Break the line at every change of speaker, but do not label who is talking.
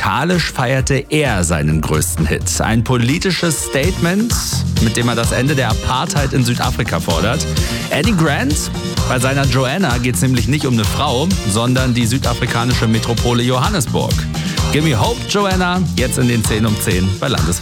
musikalisch feierte er seinen größten Hit. Ein politisches Statement, mit dem er das Ende der Apartheid in Südafrika fordert. Eddie Grant, bei seiner Joanna geht es nämlich nicht um eine Frau, sondern die südafrikanische Metropole Johannesburg. Gimme Hope, Joanna, jetzt in den 10 um 10 bei Landeswelle.